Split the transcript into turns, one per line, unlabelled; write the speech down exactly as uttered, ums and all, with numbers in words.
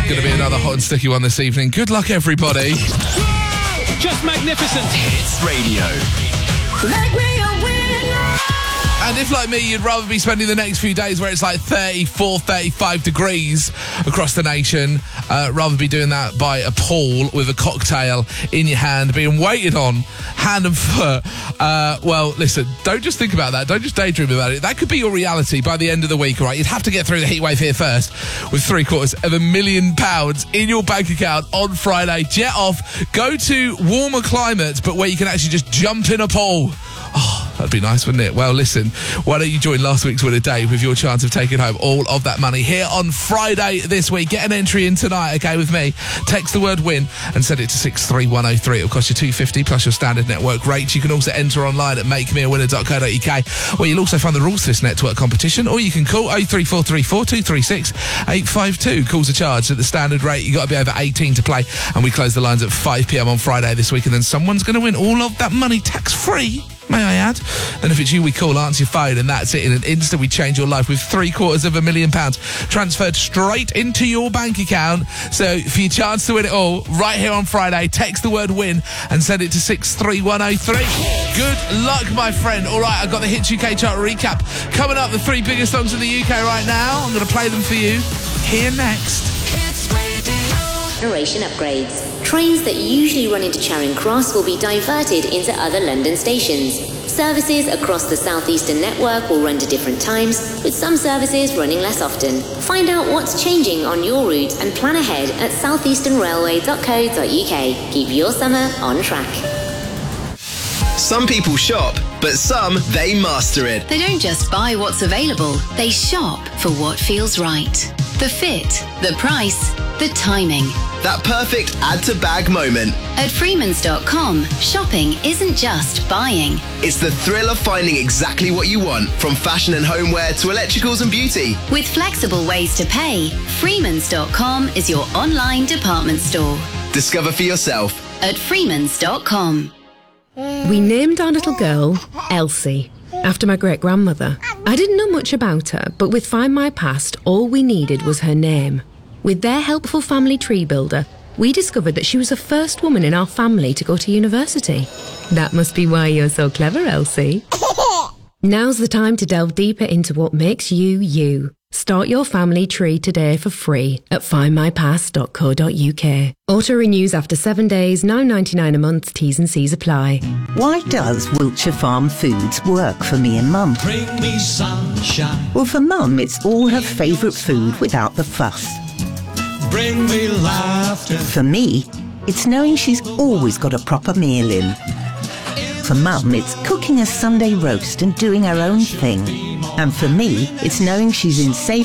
going to be another hot and sticky one this evening. Good luck, everybody.
Just magnificent.
Hits Radio.
Make me a winner.
And if, like me, you'd rather be spending the next few days where it's like thirty-four, thirty-five degrees across the nation, uh, rather be doing that by a pool with a cocktail in your hand, being waited on hand and foot. Uh, well, listen, don't just think about that. Don't just daydream about it. That could be your reality by the end of the week, all right? You'd have to get through the heatwave here first with three quarters of a million pounds in your bank account on Friday. Jet off, go to warmer climates, but where you can actually just jump in a pool. Oh, that'd be nice, wouldn't it? Well, listen, why don't you join last week's winner, Dave, with your chance of taking home all of that money here on Friday this week. Get an entry in tonight, okay, with me. Text the word win and send it to six three one oh three. It'll cost you two pounds fifty plus your standard network rates. You can also enter online at make me a winner dot co dot uk, where you'll also find the rules to this network competition, or you can call oh three four three four, two three six, eight five two. Calls are charged at the standard rate. You've got to be over eighteen to play, and we close the lines at five p m on Friday this week, and then someone's going to win all of that money tax-free, may I add. And if it's you, we call, answer your phone, and that's it. In an instant, we change your life with three quarters of a million pounds transferred straight into your bank account. So for your chance to win it all, right here on Friday, text the word win and send it to six three one oh three. Good luck, my friend. All right, I've got the Hits U K chart recap. Coming up, the three biggest songs in the U K right now. I'm going to play them for you here next.
Generation upgrades. Trains that usually run into Charing Cross will be diverted into other London stations. Services across the Southeastern network will run to different times, with some services running less often. Find out what's changing on your route and plan ahead at southeastern railway dot co dot uk. Keep your summer on track.
Some people shop, but some, they master it.
They don't just buy what's available, they shop for what feels right. The fit, the price, the timing.
That perfect add-to-bag moment.
At Freemans dot com, shopping isn't just buying.
It's the thrill of finding exactly what you want, from fashion and homeware to electricals and beauty.
With flexible ways to pay, Freemans dot com is your online department store.
Discover for yourself.
At Freemans dot com.
We named our little girl Elsie, after my great-grandmother. I didn't know much about her, but with Find My Past, all we needed was her name. With their helpful family tree builder, we discovered that she was the first woman in our family to go to university. That must be why you're so clever, Elsie. Now's the time to delve deeper into what makes you, you. Start your family tree today for free at find my past dot co dot uk. Auto renews after seven days, nine ninety-nine a month, T's and C's apply.
Why does Wiltshire Farm Foods work for me and Mum?
Bring me sunshine.
Well, for Mum, it's all her favourite food without the fuss.
Bring me laughter.
For me, it's knowing she's always got a proper meal in. For Mum, it's cooking a Sunday roast and doing her own thing. And for me, it's knowing she's in safe